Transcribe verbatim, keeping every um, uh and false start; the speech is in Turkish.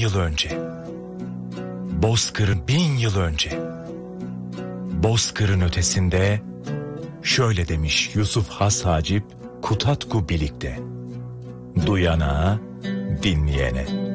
yıl önce. Bozkır'ın bin yıl önce. Bozkır'ın ötesinde şöyle demiş Yusuf Has Hacip Kutatku Bilik'te. Duyana, dinleyene.